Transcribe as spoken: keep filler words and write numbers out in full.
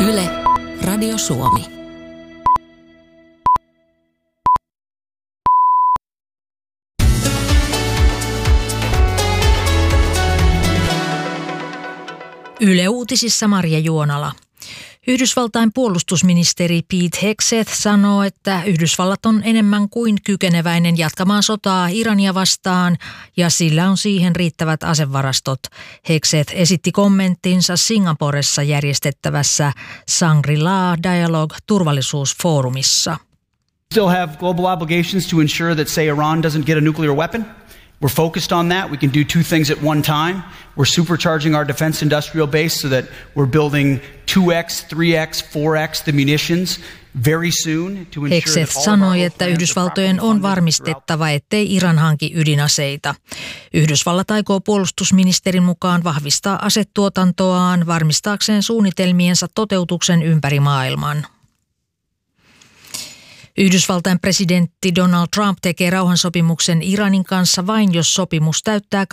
Yle, Radio Suomi. Yle Uutisissa Marja Juonala. Yhdysvaltain puolustusministeri Pete Hegseth sanoo, että Yhdysvallat on enemmän kuin kykeneväinen jatkamaan sotaa Irania vastaan ja sillä on siihen riittävät asevarastot. Hegseth esitti kommenttinsa Singaporessa järjestettävässä Shangri-La Dialogue turvallisuusfoorumissa. Still have global obligations to ensure that, say, Iran doesn't get a nuclear weapon. We're focused on that. We can do two things at one time. We're supercharging our defense industrial base so that we're building two x, three x, four x the munitions very soon to ensure Hegseth that all sanoi, että Yhdysvaltojen on varmistettava, ettei Iran hanki ydinaseita. Yhdysvallat aikoo puolustusministerin mukaan vahvistaa asetuotantoaan varmistaakseen suunnitelmiensa toteutuksen ympäri maailman. Yhdysvaltain presidentti Donald Trump tekee rauhansopimuksen Iranin kanssa vain, jos sopimus täyttää